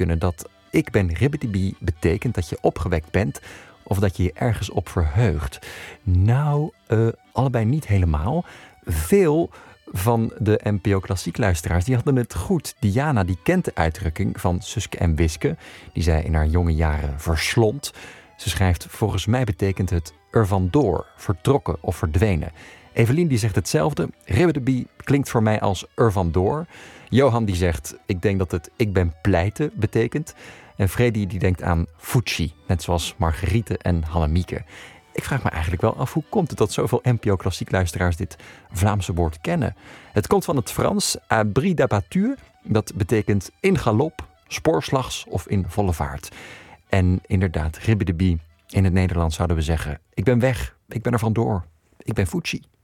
kunnen dat ik ben ribbidi betekent dat je opgewekt bent of dat je je ergens op verheugt. Nou, allebei niet helemaal. Veel van de NPO Klassiek luisteraars die hadden het goed. Diana die kent de uitdrukking van Suske en Wiske, die zij in haar jonge jaren verslond. Ze schrijft, volgens mij betekent het er vandoor, vertrokken of verdwenen. Evelien die zegt hetzelfde. Ribbidi klinkt voor mij als er vandoor. Johan die zegt, ik denk dat het ik ben pleiten betekent. En Freddy die denkt aan Fucci, net zoals Marguerite en Hannemieke. Ik vraag me eigenlijk wel af, hoe komt het dat zoveel NPO Klassiek luisteraars dit Vlaamse woord kennen? Het komt van het Frans, à bris d'abatture. Dat betekent in galop, spoorslags of in volle vaart. En inderdaad, ribbidi, in het Nederlands zouden we zeggen, ik ben weg, ik ben er vandoor, ik ben Fucci.